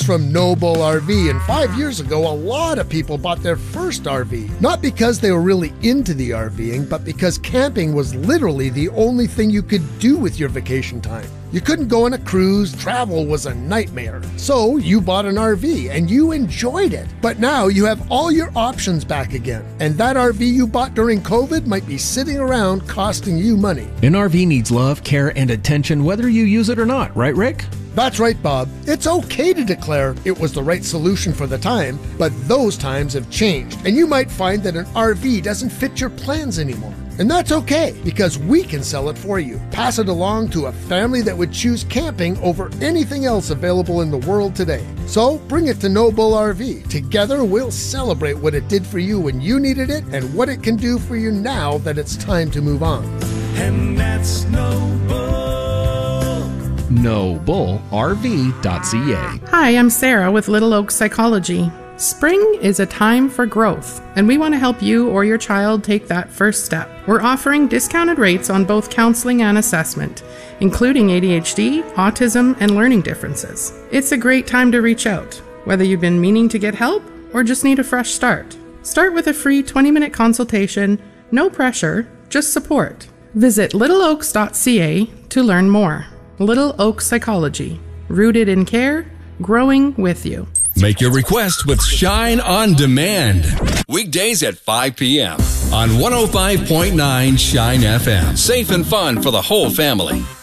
From Noble RV, and 5 years ago, a lot of people bought their first RV. Not because they were really into the RVing, but because camping was literally the only thing you could do with your vacation time. You couldn't go on a cruise, travel was a nightmare. So you bought an RV and you enjoyed it. But now you have all your options back again. And that RV you bought during COVID might be sitting around costing you money. An RV needs love, care, and attention whether you use it or not, right, Rick? That's right, Bob. It's okay to declare it was the right solution for the time, but those times have changed, and you might find that an RV doesn't fit your plans anymore. And that's okay, because we can sell it for you. Pass it along to a family that would choose camping over anything else available in the world today. So bring it to Noble RV. Together, we'll celebrate what it did for you when you needed it and what it can do for you now that it's time to move on. And that's Noble. NobleRV.ca. Hi, I'm Sarah with Little Oak Psychology. Spring is a time for growth, and we want to help you or your child take that first step. We're offering discounted rates on both counseling and assessment, including ADHD, autism, and learning differences. It's a great time to reach out, whether you've been meaning to get help or just need a fresh start. Start with a free 20-minute consultation, no pressure, just support. Visit littleoaks.ca to learn more. Little Oak Psychology, rooted in care, growing with you. Make your request with Shine on Demand. Weekdays at 5 p.m. on 105.9 Shine FM. Safe and fun for the whole family.